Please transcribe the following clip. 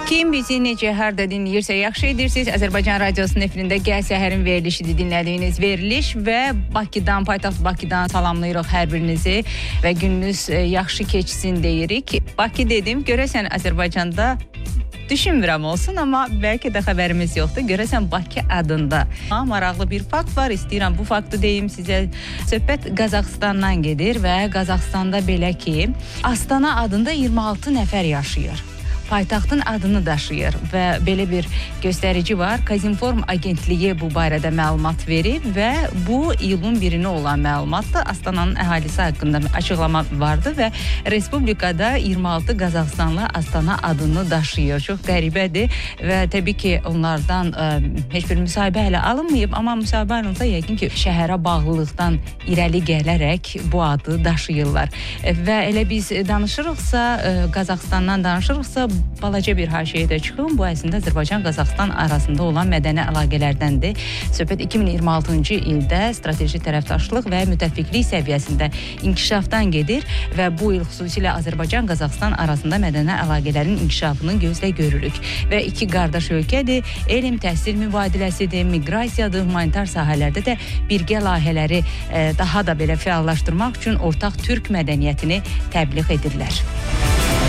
Kim bizi necə harda dinləyirsə yaxşı edirsiniz. Azərbaycan Radiosunun efirində Gəl Səhərin verilişidir dinlədiyiniz veriliş və Bakıdan, paytaxt Bakıdan salamlayırıq hər birinizi və gününüz yaxşı keçsin deyirik. Bakı dedim, görəsən Azərbaycanda düşünmürəm olsun, amma bəlkə də xəbərimiz yoxdur. Görəsən Bakı adında maraqlı bir fakt var. İstəyirəm bu faktı deyim sizə. Söhbət Qazaxıstandan gedir və Qazaxıstanda belə ki, Astana adında 26 nəfər yaşayır. Paytaxtın adını daşıyır və belə bir göstərici var. Kazinform agentliyi bu barədə məlumat verib və bu iyulun 1-nə olan məlumatdır. Astananın əhalisi haqqında açıqlama vardı və Respublikada 26 Qazaxıstanlı Astana adını daşıyır. Çox qəribədir və təbii ki, onlardan heç bir müsahibə hələ alınmayıb, amma müsahibə alınsa yəqin ki, şəhərə bağlılıqdan irəli gələrək bu adı daşıyırlar. Və elə biz danışırıqsa, Qazaxıstandan danışırıqsa, balaca bir haşiyə də çıxın. Bu əslində Azərbaycan-Qazaxıstan arasında olan mədəni əlaqələrdəndir. Söhbət 2026-cı ildə strateji tərəfdaşlıq və müttəfiqlik səviyyəsində inkişafdan gedir və bu il xüsusilə Azərbaycan-Qazaxıstan arasında mədəni əlaqələrin inkişafını gözlə görürük. Və iki qardaş ölkədir, elm, təhsil mübadiləsidir, miqrasiyadır, humanitar sahələrdə də birgə layihələri daha da belə fəallaşdırmaq üçün ortaq türk mədəniyyətini təbliğ edirlər.